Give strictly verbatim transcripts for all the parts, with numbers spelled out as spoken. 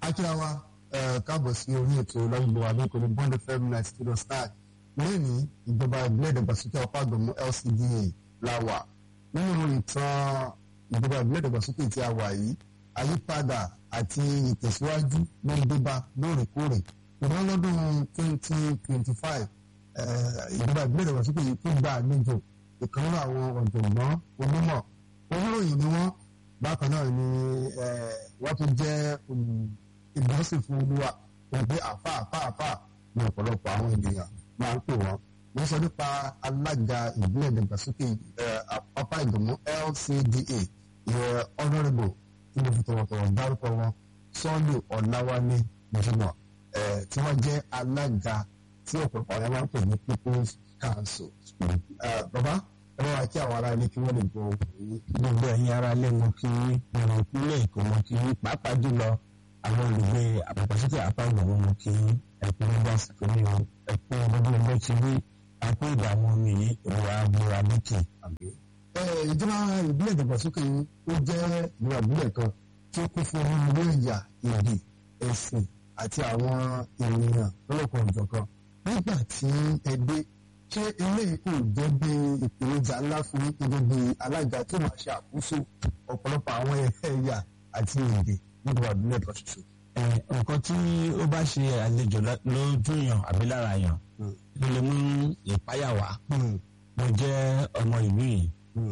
akíláwa káàbọ̀ sí orí ètò lọ́gbọ̀n abẹ́kọ̀ọ́ ní Bond F M ninety two dot nine lẹ́ni ìjọba ìbílẹ̀ ìdàgbàsókè ọ̀pá àgbọ̀mú L C D A láwà nínú ìtàn ìjọba ìbílẹ̀ ìdàgbàsókè tí a wà yìí àyípadà àti ìtẹ̀síwájú ló ń débá lóòrèkóòrè ìwọ́n lọ́dún twenty twenty five ìjọba ìbílẹ̀ ìdàgbàsókè yìí tó gba àlejò ìkànnì àwọn ọ̀jọ̀gbọ́n onímọ̀ oníròyìn ni wọ́n bákan náà ni wọ́n tún jẹ́ ìgbọ́nsìn fún olúwa wọ́n gbé àfà àfà àfà ní ọ̀pọ̀lọpọ̀ àwọn ènìyàn máa ń pè wọ́n. wọ́n sọ nípa alága ìbílẹ̀ ìdàgbàsókè Ọ̀pá Ìgbọ̀mú L C D A ìyẹn honourable tí mo fi tọ̀wọ̀tọ̀wọ̀ dárúkọ wọn Sunday Ọ̀làwálé Jimoh tí wọ́n jẹ́ alága tí ọ̀pọ̀lọpọ̀ àwọn máa ń pè ní People's Council. bàbá ẹ wá kí àwọn ará ilé kí wọ́n lè gbọ́ gbogbo ẹ̀yin ará ilé mo kí ọ̀rọ̀ ìpínlẹ̀ Èkó mo kí pàápàá jùlọ àwọn olùgbé àpapàsókè Ọ̀pá Ìgbọ̀mú mo kí ẹ̀kú nígbà sìkò ní o ẹ̀kú ọdún ẹgbẹ́ ti rí àpò ìdààmú omi yìí ìwà àbúrò méjì. ìjọba ìbílẹ̀ ìdàgbàsókè ó jẹ́ ìjọba ìbílẹ̀ kan tí ó kún fún onírúurú ẹ̀yà èdè ẹ̀sìn àti àwọn ènìyàn lọ́lọ́kan òjọ̀kan nígbà tí ẹ dé ṣé eléyìí kò jẹ́ bí ìpèníjà ńlá fún yín gẹ́gẹ́ bí alága tí ó máa ṣe àkóso ọ̀pọ̀lọpọ̀ àwọn ẹ̀yà àti èdè nígbà ìbílẹ̀ kan ṣoṣo. nǹkan tí ó bá ṣe àlejò lójú yàn àbí lára yàn ló lè mú ìpáyà wá. mo jẹ́ ọmọ ìlú yìí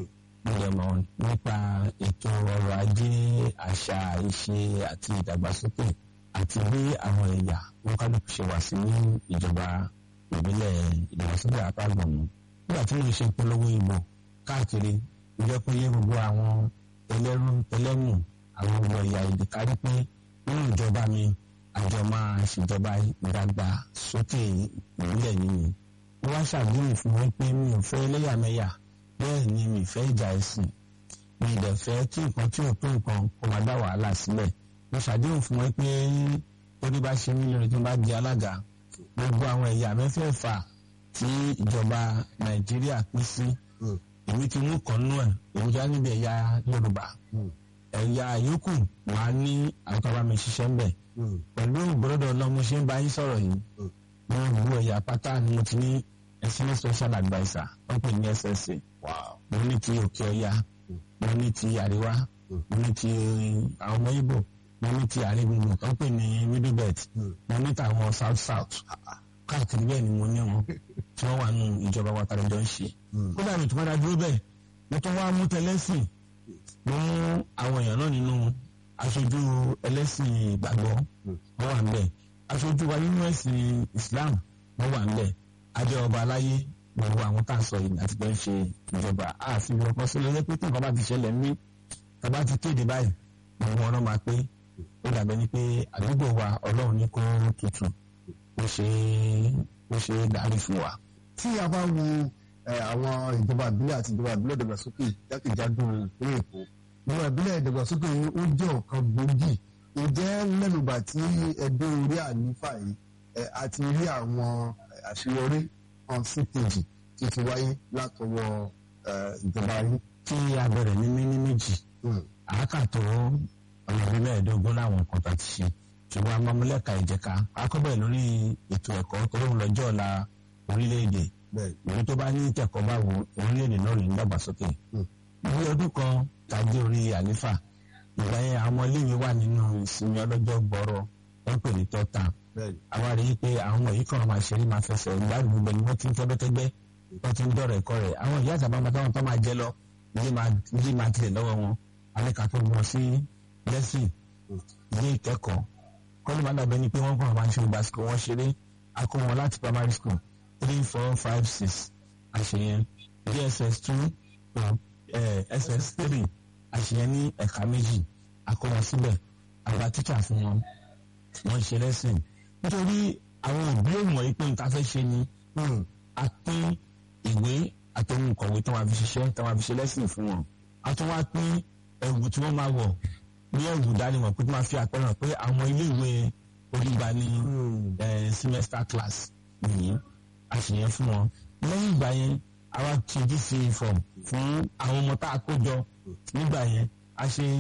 mo lè mọ̀ nípa ètò ọrọ̀ ajé àṣà ìṣe àti ìdàgbàsókè àti bí àwọn ẹ̀yà wọn kálukú ṣe wà sí ní ìjọba ìbílẹ̀ ìdàgbàsókè Ọ̀pá Ìgbọ̀mú. nígbà tí mo ṣe polówó ìbò káàkiri ìjẹ́ pé yé gbogbo àwọn ẹlẹ́rú ẹlẹ́mù àwọn ọmọ ìyá èdè kárí pé nínú ìjọba mi àjọ máa ṣèjọba ìdàgbàsókè ìbílẹ̀ yìí. wọ́n wá ṣàdéhùn fún wọn pé mi ò fẹ́ ẹlẹ́yàmẹ̀yà bẹ́ẹ̀ ni mi fẹ́ ìjà ẹ̀sìn mi ìdẹ̀ fẹ́ kí nǹkan tí ò tó nǹkan kó máa dá wàhálà sílẹ̀. mo ṣàdéhùn fún wọn pé torí bá ṣe mí lórí tó bá di alága gbogbo àwọn ẹ̀yà mẹ́fẹ̀ẹ̀fà tí ìjọba Nàìjíríà pín sí èmi ti mú kan nú ẹ̀ èmi já níbi ẹ̀yà Yorùbá ẹ̀yà yòókù wà á ní àwọn tó bá mi ṣiṣẹ́ ń bẹ̀ pẹ̀lú ìgbọ́dọ̀ náà mo ṣe ń bá yín sọ̀rọ̀ yìí mo gbogbo ẹ̀yà pátá ni mo ti ní ẹ̀sìn special adviser wọ́n pè ní S S A mo ní ti Òkè Ọya mo ní ti Àríwá mo ní ti àwọn ọmọ Ìgbò mo ní ti àrígbùngbùn tó ń pè ní middle belt mo ní tàwọn south south káàkiri bẹ́ẹ̀ ni mo ní wọn tí wọ́n wà nù ìjọba wa tàbí jọ ń ṣe. kódà mi tó padà dúró bẹ́ẹ̀ mo tún wá mú tẹlẹ́sìn mo mú àwọn èèyàn náà nínú aṣojú ẹlẹ́sìn ìgbàgbọ́ wọ́n wà níbẹ̀ aṣojú wa nínú ẹ̀sìn Islam wọ́n wà níbẹ̀ ajé ọba aláyé gbogbo àwọn tá à ń sọ yìí àti bẹ́ẹ̀ ń ṣe ìjọba àfi ọkọ sílẹ̀ lẹ́pẹ́ tí nǹkan bá ti ṣẹlẹ̀ ní tàbá ti kéde báyìí gbogbo ọ̀nà máa pé ó dàbẹ̀ ni pé àdúgbò wa Ọlọ́run ní kó tutù ó ṣe ó ṣe darí fún wa. tí a bá wo àwọn ìjọba ìbílẹ̀ àti ìjọba ìbílẹ̀ ìdàgbàsókè jákèjádò ìpínlẹ̀ Èkó ìjọba ìbílẹ̀ ìdàgbàsókè yìí ó jẹ́ ọ̀kan gbòógì ǹjẹ́ lẹ́nubà tí ẹgbẹ́ orí àlífà yìí àti rí àwọn àṣeyọrí kan sí kejì tí ti wáyé látọwọ́ ìjọba yìí. tí a bẹ̀rẹ̀ ní mímí méjì àákàtọ̀ ọ̀nà ìbílẹ̀ ẹ̀ẹ́dógún láwọn nǹkan tó ti ṣe ṣùgbọ́n amamúlẹ́ka ìjẹka akọ́bẹ̀ lórí ètò ẹ̀kọ́ tó lóun lọ́jọ́ ọ̀la orílẹ̀-èdè èyí tó bá ní ìtẹ̀kọ́ bá wo orílẹ̀-èdè náà lè ń dàgbàsókè. ní ọdún kan tàbí orí àlífà ìgbà yẹn àwọn iléèwé wà nínú ìsinmi ọlọ́jọ́ gbọ́rọ̀ wọ́n pè ní tọ́ta. àwa rí i pé àwọn ọmọ yìí kàn máa ṣeré máa fẹsẹ̀ ìgbàlùmọ̀ bẹ́ẹ̀ ni wọ́n ti ń tẹ́gbẹ́tẹ́gbẹ́ wọ́n ti ń dọ̀rọ̀ ẹ̀kọ́ rẹ̀ àwọn ìyá àtàbàmọ́ táwọn tó máa jẹ lọ ilé máa tilẹ̀ lọ́wọ́ wọn alẹ́ka tó mọ̀ sí lẹ́sìn ilé ìkẹ́kọ̀ọ́ kọ́lù máa dàbẹ́ ni pé wọ́n kàn máa ń ṣe ìgbàsíkò wọ́n ṣeré akó wọn láti primary school three four five six àṣeyẹn D S S two S S three àṣeyẹn ní ẹ̀ka méjì akó wọn síbẹ̀ àgbà tíṣà fún wọn wọ́n ṣe lẹ́sìn nítorí àwọn òbí òmò yìí pé nǹkan fẹ́ ṣe ni a pín ìwé àtẹnu kọ̀wé tí wọ́n fi ṣiṣẹ́ tí wọ́n fi ṣe lẹ́sìn fún wọn a tún wá pín ẹ̀wù tí wọ́n máa wọ̀ ní ẹ̀wù dánimọ̀ pé tí wọ́n fi àpẹẹrẹ pé àwọn iléèwé onígbà ní semester class nìyí àṣeyẹn fún wọn lẹ́yìn ìgbà yẹn àwa ti D C form fún àwọn ọmọ tá a kó jọ nígbà yẹn a ṣe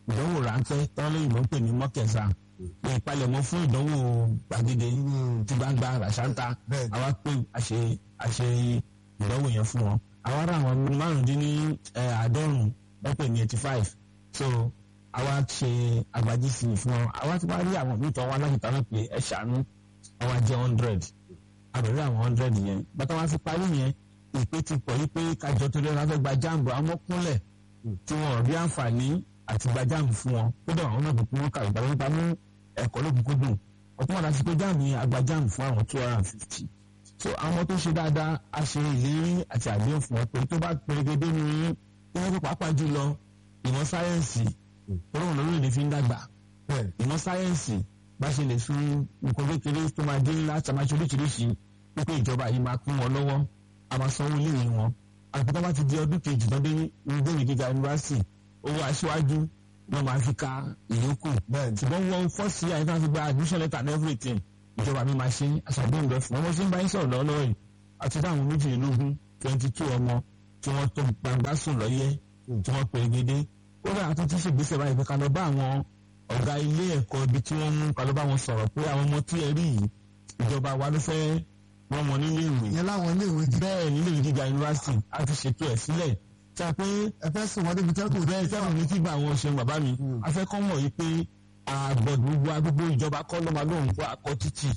ìdánwò ráńpẹ́ tán lóyìnbó pè ní mock exam pé ìpalẹ̀mọ́ fún ìdánwò gbàgede ti gbangba ràṣántà àwa pé àṣe àṣe ìdánwò yẹn fún wọn àwa rà àwọn márùndínní àádọ́rùn-ún wọ́n pè ní eighty five so àwa ṣe àgbájísí fún wọn àwa ti wá rí àwọn míì tó wá láti tàwọn pé ẹ ṣàánú àwa jẹ́ hundred àbẹ̀rẹ̀ àwọn hundred yẹn bàtà wọn fi parí yẹn ìpè ti pọ̀ yí pé kájọ tó lẹ́nu afẹ́ gba jáàmù àwọn kúnlẹ̀ tí wọn rí àǹfààní àti gba jáàmù fún wọn kódà àwọn náà kúkú wọn kàwé gbàgbé nípa mú ẹ̀kọ́ lókùnkúndùn ọ̀pọ̀ wọn láti pé jáàmù yẹn àgbà jáàmù fún àwọn two hundred and fifty so àwọn tó ṣe dáadáa a ṣe ìlérí àti àdéhùn fún wọn pé tó bá pèrègédé ní wọn kó pàápàá jùlọ ìmọ̀ sáyẹ́ǹsì olóhùn lórílẹ̀ fi ń dàgbà ìmọ̀ sáyẹ́ǹsì bá ṣe lè fún nǹkan kékeré tó máa dé ńlá tàmáṣe oríṣiríṣi pípé ìjọba yìí máa kún wọn lọ́wọ́ a máa sanwó iléèwé wọn àgbẹ̀tọ́ bá ti di ọdún kejì tó dé ìgbéyìí gíga yunifásitì owó aṣíwájú wọn máa fi ka ìyókù ṣùgbọ́n wọn fọ́ọ̀sì àyíká fi gba admission letter and everything ìjọba mi máa ṣe aṣàdéhùn bẹ́ẹ̀ fún wọn mo ṣe ń bá yín sọ̀rọ̀ lọ́wọ́ yìí àti táwọn méjìlélógún twenty two ọmọ tí wọ́n tó gbangba sùn lọ́yẹ́ tí wọ́n pè é gédé kódà àti tí ṣègbésẹ̀ báyìí pé ká lọ bá àwọn ọ̀gá ilé ẹ̀kọ́ ibi tí wọ́n mú ká lọ bá wọn sọ̀rọ̀ pé àwọn ọmọ tí ẹ rí yìí ìjọba wa ló fẹ́ wọ́n mọ nílé ìwé yẹn láwọn ilé ìwé bẹ́ẹ̀ nílé ìwé gíga yunifásitì a ti ṣètò ẹ̀ sílẹ̀ tí a pé ẹ fẹ́ sùn wọ́n débi tẹ́kù bẹ́ẹ̀ tẹ́kù ní kí bá àwọn ṣe bàbá mi a fẹ́ kọ́ mọ̀ yìí pé àgbọ̀dọ̀ gbogbo agbègbè ìjọba kọ́ ló máa lóun kó akọ títì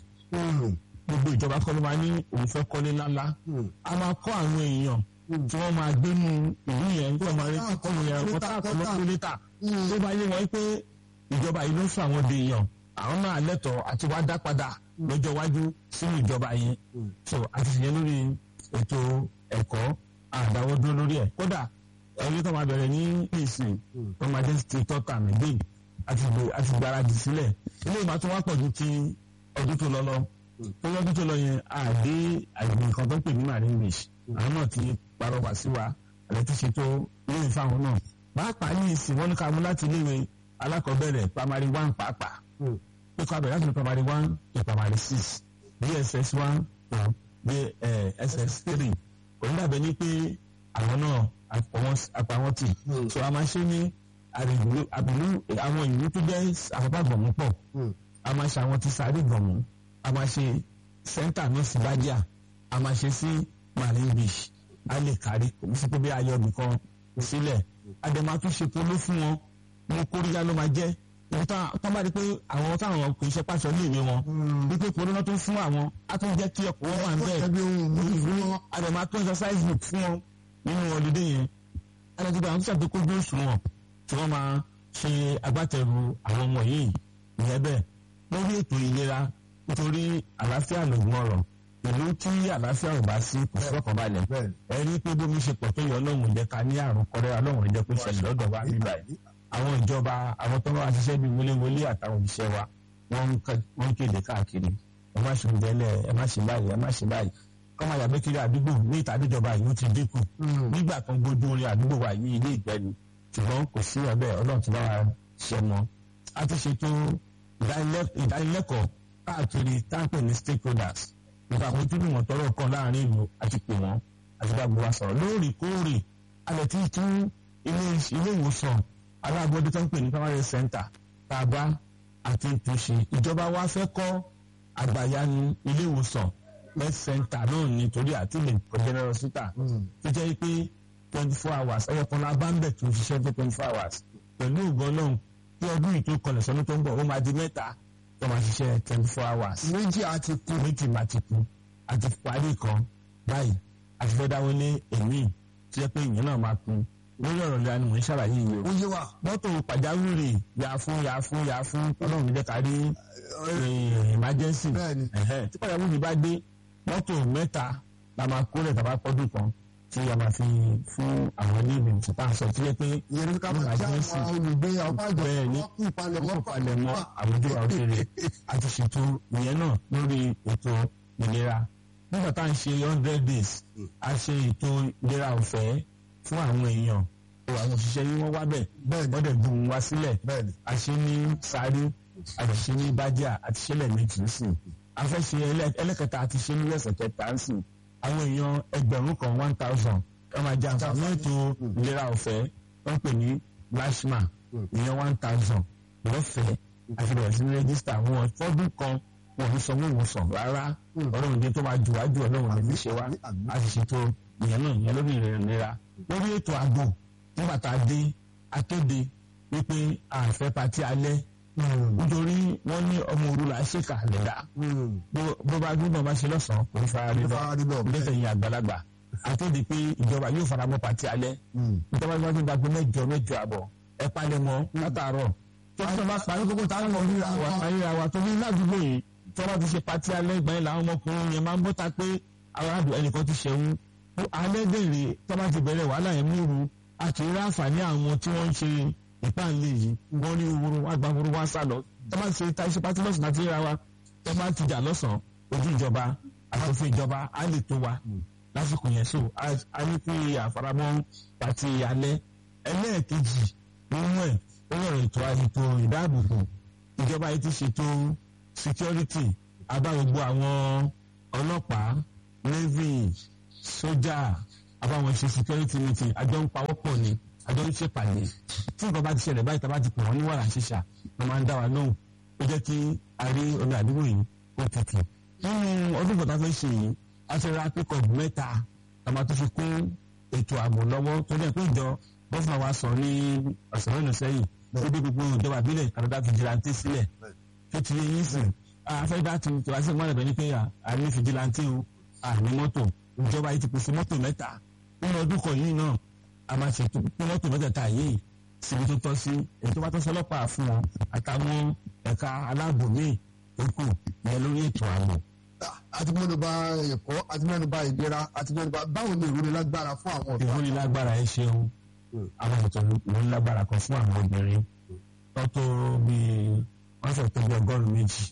gbogbo ìjọba kọ́ ló máa ní òun fẹ́ kọ́lé ńláńlá a máa kọ́ àwọn èèyàn tí wọ́n máa gbé nu ìlú yẹn tí wọ́n máa rí kọ́kọ́ yẹn kọ́tà kọ́lọ́kọ́ létà tó bá yé wọn pé ìjọba yìí ló sọ àwọn de èèyàn àwọn náà lẹ́tọ̀ọ́ àti wá dá padà lọ́jọ́ iwájú sínú ìjọba yẹn so àti ṣìyẹn lórí ètò ẹ̀kọ́ àdáwọ́ dúró lórí ẹ̀ kódà ẹni tó máa bẹ̀rẹ̀ ní ìsìn tó máa jẹ́ ti tọ́ta mẹ́gbẹ́ àti gbáradì sílẹ̀ ilé ìgbà tó wá pọ̀ ju ti ọdún tó lọ lọ tó lọ́dún tó lọ yẹn àdé àgbẹ̀ nǹkan tó pè ní marine beach àwọn náà ti parọ́wà sí wa àlẹ́ ti ṣètò ilé ìfáwọn náà pàápàá ní ìsìn wọn ní ká mú láti iléèwé alákọ̀ọ́bẹ̀rẹ̀ primary one pàápàá pé kó abẹ̀rẹ̀ láti primary one to primary six B S S one to B S S three òun dàbẹ̀ ní pé àwọn náà àpàwọn tì so a máa ṣe ní àbìlú àwọn ìlú tó jẹ́ àpapàgbọ̀mù pọ̀ a máa ṣe àwọn ti sáré gbọ̀mù a máa ṣe sẹ́ńtà náà sí bájà a máa ṣe sí marine beach a lè kárí kò ní sí pé bí ayọ̀ nìkan sílẹ̀ àdèmà tún ṣe polówó fún wọn mo kórìíra ló máa jẹ́ tọ́ bá rí pé àwọn táwọn kò ṣe pàṣọ ní ìwé wọn wípé polówó tó fún àwọn á tún jẹ́ kí ọkọ̀ wọn wà ń bẹ́ẹ̀ àdèmà tún exercise book fún wọn nínú ọdídé yẹn adájọ́ àwọn tó ṣàdókòjú òṣùwọ̀n tí wọ́n máa ṣe agbátẹrù àwọn ọmọ yìí ìyẹn bẹ́ẹ̀ lórí ètò ìlera nítorí àlàáfíà lògùn ọ̀rọ̀ ìlú tí àlàáfíà ò bá sí kò sí ọkàn balẹ̀ ẹ rí pé bómi ṣe pọ̀ tó yọ ọlọ́run jẹ́ ká ní àrùn kọ́rẹ́ ọlọ́run jẹ́ pé ṣẹlẹ̀ lọ́dọ̀ wa nígbà yìí àwọn ìjọba àwọn tó ń wá ṣiṣẹ́ bíi wọléwọlé àtàwọn òṣìṣẹ́ wa wọ́n ń kéde káàkiri ẹ má ṣe ìdẹ́lẹ̀ ẹ má ṣe báyìí ẹ má ṣe báyìí kọ́mọ yàgbé kiri àdúgbò ní ìtàdéjọba yìí ó ti dínkù nígbà kan gbójú orin àdúgbò wa yìí ilé ìgbẹ́ni ṣùgbọ́n kò sí ọbẹ̀ ọlọ́run ti bá wa ṣe mọ́ a ti ṣètò ìdánilẹ́kọ̀ọ́ káàkiri táǹpẹ̀ ní stakeholders nípa àwọn tí wọ́n tọrọ kan láàrin ìlú àti pè wọ́n àti bá gbogbo wa sọ̀rọ̀ lóòrèkóòrè alẹ́ tí tún ilé ìwòsàn alábọ́dé tó ń pè ní primary center tàbá àti ìtúnṣe ìjọba wa fẹ́ kọ́ àgbàyanu ilé ìwòsàn health center náà nítorí àti lè general hospital tó jẹ́ pé twenty four hours ẹ̀yọ̀ kan la bá ń bẹ̀ tó ń ṣiṣẹ́ tó twenty four hours pẹ̀lú ògbọ́n náà tí ọdún yìí tó kọlẹ̀ sọ́dún tó ń bọ̀ ó máa di mẹ́ta tó máa ṣiṣẹ́ twenty four hours. méjì àti kú. méjì máa ti kú àti parí kan báyìí àti fẹ́ dáwọ́ lé èmi tí jẹ́ pé ìyẹn náà máa kú lórí ọ̀rọ̀ ìlànà mò ń ṣàlàyé yìí o. ó yé wa. mọ́tò pàjáwìrì yà fún yà fún yà fún ọlọ́run mi jẹ́ ká rí emergency. tí pàjáwìrì bá dé mọ́tò mẹ́ta la máa kó lẹ̀ tàbá pọ́dún kan tí a máa fi fún àwọn ilé-ìwé tí a sọ tí yẹ pé ìyẹn ká máa jẹ́ àwọn olùgbé ọ̀pájọ bẹ́ẹ̀ ni wọ́n palẹ̀ mọ́ àwùjọ àwòṣeré àti ṣètò ìyẹn náà lórí ètò ìlera nígbà tá à ń ṣe hundred days a ṣe ètò ìlera ọ̀fẹ́ fún àwọn èèyàn àwọn òṣìṣẹ́ yìí wọ́n wá bẹ̀ wọ́n dẹ̀ gbùn wá sílẹ̀ a ṣe ní sáré a sì ṣe ní bájà àti ṣẹlẹ̀ méjì nísìn a fẹ́ ṣe ẹlẹ́kẹta àti ṣe ní ẹsẹ̀ kẹta nísìn àwọn èèyàn ẹgbẹ̀rún kan one thousand wọ́n máa jẹ àǹfààní ètò ìlera ọ̀fẹ́ wọ́n pè ní lashma ìyẹn one thousand lọ́fẹ̀ẹ́ àti bẹ̀rẹ̀ sí ní rẹ́gísítà wọn fọ́dún kan wọn ò ní sanwó ìwòsàn rárá ọlọ́run ní tó máa jù wájú ọlọ́run ní ṣe wá a sì ṣètò ìyẹn náà ìyẹn lórí ìrìnlera lórí ètò ààbò nígbà tá a dé akéde wípé àfẹ́ patí alẹ́ nítorí wọ́n ní ọmọ òru là á ṣèkà lẹ́dá bó bá gbọ́dọ̀ bá ṣe lọ́sàn-án kò ní fara rí lọ lẹ́sẹ̀ yìí àgbàlagbà akéde pé ìjọba yóò fara mọ́ patí alẹ́ ìjọba yóò tó dàgbé mẹ́jọ mẹ́jọ àbọ̀ ẹ palẹ̀ mọ́ látàárọ̀ tó tó bá parí kókó tá a lọ ríra wa tó ní ládùúgbò yìí tó bá ti ṣe patí alẹ́ ìgbà yẹn làwọn ọmọkùnrin yẹn máa ń bọ́ta pé àwọn àdùn ẹnìkan ti ṣẹ̀wú alẹ́ dèrè tó bá ti bẹ̀rẹ̀ wàhálà yẹn múru àti rí àǹfààní àwọn tí wọ́n ń ṣe ìpàǹlẹ yìí wọ́n ní owóró wá gba owóró wá sá lọ tó bá ṣe ta iṣẹ́ pátí lọ́sàn-án àti ríra wa tó bá ti jà lọ́sàn-án ojú ìjọba àtòfin ìjọba á lè tó wa lásìkò yẹn so a ní kí àfaramọ́ pàtí alẹ́ ẹlẹ́ẹ̀kejì nínú ẹ̀ ó yọ̀rọ̀ ètò ètò ìdáàbòbò ìjọba yìí ti ṣètò security abáwọgbọ àwọn ọlọ́pàá navy sójà abáwọn ṣe security meeting àjọ ń pawọ́pọ̀ ni àjọ ń ṣèpàdé tí nǹkan bá ti ṣẹlẹ̀ báyìí tá a bá ti pè wọ́n ní wàrà ṣíṣà wọ́n máa ń dá wa lóhùn ó jẹ́ kí a rí omi àdúgbò yìí ó tutù. nínú ọdún kan tá a fẹ́ ṣe yìí a ti ra pickup mẹ́ta a máa tó fi kún ètò ààbò lọ́wọ́ tó jẹ́ pé ìjọ gọ́fúnà wa sọ ní ọ̀sẹ̀ mẹ́rin sẹ́yìn níbi gbogbo ìjọba ìbílẹ̀ àdọ́dá fìjìláńtì sílẹ̀ tó ti yé yín sìn afẹ́ dá ti tó wá sí ìmọ̀lẹ̀ bẹ́ẹ̀ ni pé a ní fìjìláńtì o a ní mọ́tò ìjọba yìí ti pèsè mọ́tò mẹ́ta nínú ọdún kan yìí náà a máa ṣètò pé mọ́tò mẹ́tẹ̀ẹ̀ta yìí síbi tó tọ́ sí èyí tó bá tọ́ sí ọlọ́pàá fún wọn àtàwọn ẹ̀ka aláàbò míì tó kù yẹn lórí ètò ààbò. àti mẹ́nuba ẹ̀kọ́ àti mẹ́nuba ìlera àti mẹ́nuba báwo ni ìrónilágbára fún àwọn ọ̀dọ́. ìrónilágbára ẹ ṣeun àwọn ètò ìrónilágbára kan fún àwọn obìnrin tó tó bíi wọ́n fẹ́ tó bí ọgọ́rùn-ún méjì.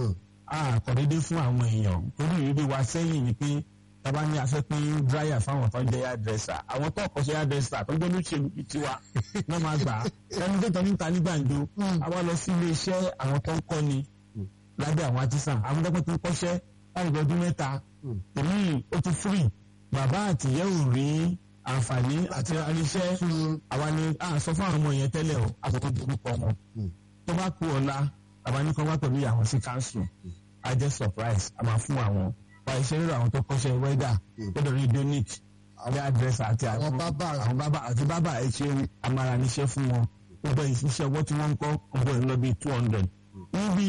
àkọ́dédé fún àwọn èèyàn torí ìrírí wa sẹ́yìn ni pé tàbá ní afẹ́ pé dráyà fáwọn tó ń jẹ́ hairdresser àwọn tó kọ́ sí hairdresser tó ń gbé lóṣèlú tí wa wọ́n máa gbà á ẹni tó tọ́ níta ní gbàǹjo àwa lọ sí ilé iṣẹ́ àwọn tó ń kọ́ ni lábẹ́ àwọn artisan àwọn tó ń kọ́ṣẹ́ láti ọdún mẹ́ta èmi ó ti free bàbá àtìyẹ́ ò rí àǹfààní àti iṣẹ́ àwa ni à sọ fún àwọn ọmọ yẹn tẹ́lẹ̀ o àkókò dorúkọ wọn tó bá kú ọ̀la àwa ní kọ́ wá pẹ̀lú àwọn sí council a jẹ́ surprise a máa fún àwọn wa iṣẹ́ rírọ àwọn tó kọ́ṣẹ́ wẹ́dà gbọ́dọ̀ rí donate àwọn àdírẹ́sà àti àwọn bábà àti bábà ẹ̀ṣẹ̀ amara níṣẹ́ fún wọn gbogbo iṣẹ́ ọwọ́ tí wọ́n ń kọ́ ọgbọ́n ìlọ bíi two hundred níbi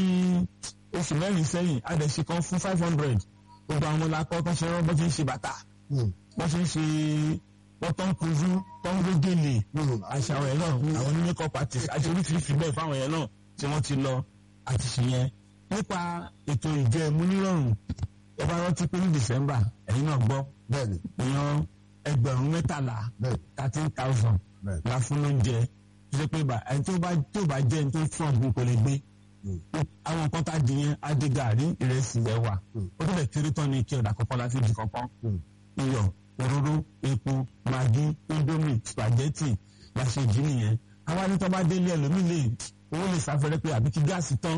oṣù mẹ́rin sẹ́yìn adẹ̀ṣe kan fún five hundred gbogbo àwọn lakọ́ tó ṣe wọ́n bọ́ ṣe ń ṣe bàtà wọ́n ṣe ń ṣe wọ́n tó ń kujú tó ń gbégélé àṣà àwọn ẹ̀ náà àwọn ní makeup artist àti oríṣiríṣi bẹ́ẹ̀ fáwọn ẹ̀ náà tí wọ́n ti lọ àti ṣe yẹn nípa ètò ìjẹ́ múnírọ̀rùn ẹ bá rántí pé ní december ẹ̀yin náà gbọ́ bẹ́ẹ̀ni èèyàn ẹgbẹ̀rún mẹ́tàlá thirteen thousand la fún lóúnjẹ tó ṣe pé ẹni tó bá tó bá jẹ́ ẹni tó fún ọ̀gbìn kò lè gbé àwọn nǹkan tá a di yẹn á di gàrí ìrẹsì ẹ̀wà ó tó lè kéré tán ní ike ọ̀dà kọ̀ọ̀kan láti di kọ̀ọ̀kan iyọ̀ òróró epo magi indomie spaghetti la ṣe jí nìyẹn àwa ní tó bá délé ẹlòmíì lè owó lè sáfẹ́rẹ́ pé àbí kí gáàsì tán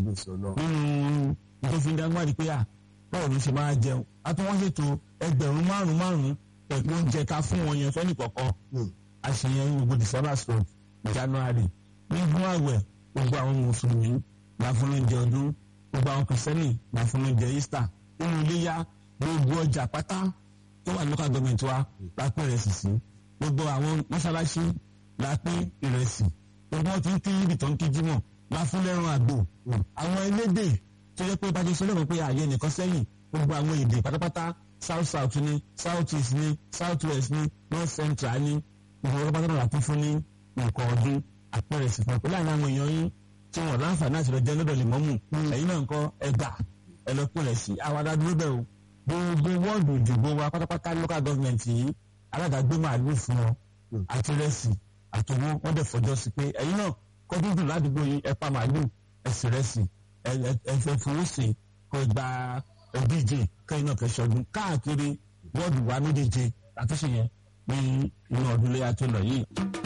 nínú tó fi ń dá gbáàdì pé à báwo ló ṣe máa jẹun a tún wọ́n ṣètò ẹgbẹ̀rún márùn-ún márùn-ún pẹ̀lú oúnjẹ ká fún wọn yẹn fẹ́ni kọ̀ọ̀kan àṣeyẹn gbogbo december stroke january nígbà àwẹ̀ gbogbo àwọn mùsùlùmí la fún lóúnjẹ ọdún gbogbo àwọn kìrìsìtẹ́nì la fún lóúnjẹ easter nínú iléyá gbogbo ọjà pátá tó wà local government wa la pín ìrẹsì sí gbogbo àwọn mọ́ṣáláṣí la pín ìrẹsì gbogbo wọn ti ń kí ibi tó ń kí jímọ̀ la fún lẹ́rùn àgbò àwọn elédè tó yẹ pé bájẹ́ sọ lẹ́kọ̀ọ́ pé ààyè nìkan sẹ́yìn gbogbo àwọn èdè pátápátá south south ni south east ni south west ni north central ni gbogbo ọlọ́pàá tó náà tún fún ní nǹkan ọdún àpẹẹrẹ sí fún ọ pé láàrin àwọn èèyàn yín tí wọn láǹfààní àti lọ́jọ́ lọ́dọ̀ lè mọ́mù ẹ̀yin náà ń kọ́ ẹgbà ẹlọ́pẹ̀rẹ̀ sí àwàdà dúró bẹ́ẹ̀ o gbogbo wọ́ọ̀dù ìdìbò wa pátápátá local government yìí aládàgbé màálù fún ọ àti rẹ́sì àtòwó wọ́n dẹ̀ fọjọ́ sí pé ẹ̀yin náà kọ́dún dùn ládùúgbò yìí ẹ pa màálù ẹ̀sì rẹ́sì ẹ̀fẹ̀ fowósì kò gba díje kẹ́yìn náà kẹ́sọ̀dún káàkiri wọ́ọ̀dù wa méjèèjì àtúnṣe yẹn ní inú ọdún léyà tó lọ yìí.